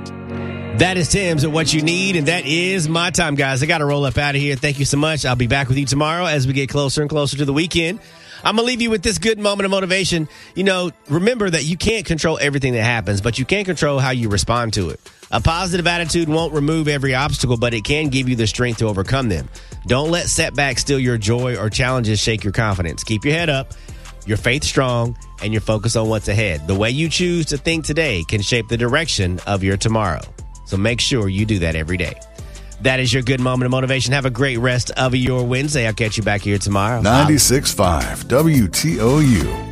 That is Tim's What You Need, and that is my time, guys. I got to roll up out of here. Thank you so much. I'll be back with you tomorrow as we get closer and closer to the weekend. I'm going to leave you with this good moment of motivation. You know, remember that you can't control everything that happens, but you can control how you respond to it. A positive attitude won't remove every obstacle, but it can give you the strength to overcome them. Don't let setbacks steal your joy or challenges shake your confidence. Keep your head up, your faith strong, and your focus on what's ahead. The way you choose to think today can shape the direction of your tomorrow. So make sure you do that every day. That is your good moment of motivation. Have a great rest of your Wednesday. I'll catch you back here tomorrow. 96.5 WTOU.